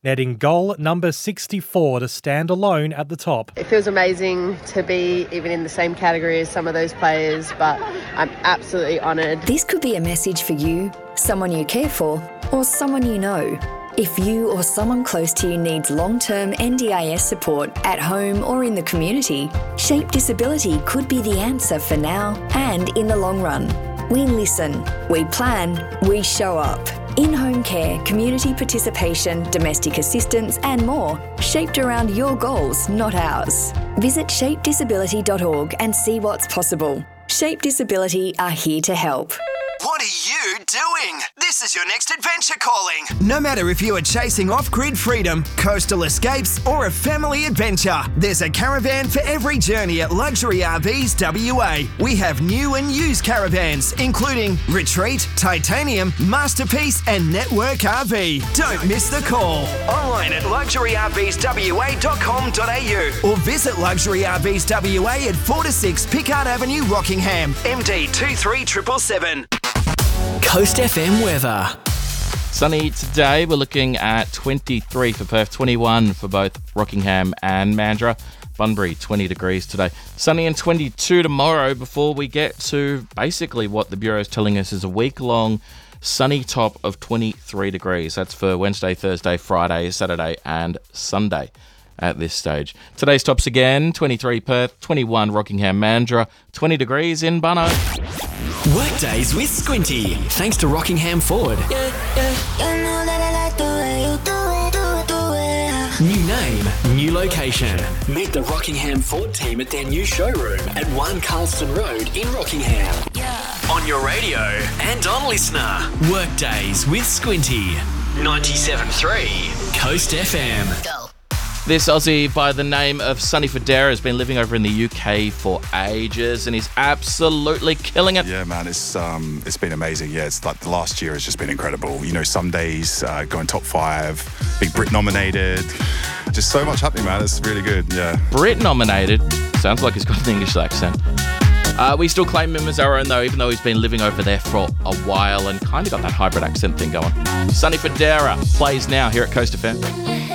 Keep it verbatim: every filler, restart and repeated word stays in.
netting goal number sixty-four to stand alone at the top. It feels amazing to be even in the same category as some of those players, but I'm absolutely honoured. This could be a message for you, someone you care for, or someone you know. If you or someone close to you needs long-term N D I S support at home or in the community, Shape Disability could be the answer for now and in the long run. We listen, we plan, we show up. In-home care, community participation, domestic assistance and more, shaped around your goals, not ours. Visit shape disability dot org and see what's possible. Shape Disability are here to help. What are you doing? This is your next adventure calling. No matter if you are chasing off-grid freedom, coastal escapes or a family adventure, there's a caravan for every journey at Luxury R Vs W A. We have new and used caravans, including Retreat, Titanium, Masterpiece and Network R V. Don't miss the call. Online at luxury r vs w a dot com dot a u Or visit Luxury R Vs W A at four to six Pickard Avenue, Rockingham. M D two three seven seven seven. Coast F M weather. Sunny today. We're looking at twenty-three for Perth, twenty-one for both Rockingham and Mandurah. Bunbury, twenty degrees today. Sunny and twenty-two tomorrow before we get to basically what the Bureau is telling us is a week-long sunny top of twenty-three degrees. That's for Wednesday, Thursday, Friday, Saturday and Sunday at this stage. Today's tops again, twenty-three Perth, twenty-one Rockingham, Mandurah, twenty degrees in Bunno. Workdays with Squinty, thanks to Rockingham Ford. Yeah, yeah, you know that I like the way you do it, do it, do it. New name, new location. Meet the Rockingham Ford team at their new showroom at one Carlston Road in Rockingham. Yeah. On your radio and on Listener. Workdays with Squinty. ninety-seven point three Coast F M. Go. This Aussie by the name of Sonny Fodera has been living over in the U K for ages and he's absolutely killing it. Yeah, man, it's um, it's been amazing. Yeah, it's like the last year has just been incredible. You know, some days uh, going top five, Big Brit nominated. Just so much happening, man. It's really good, yeah. Brit nominated. Sounds like he's got an English accent. Uh, we still claim him as our own though, even though he's been living over there for a while and kind of got that hybrid accent thing going. Sonny Fodera plays now here at Coast F M.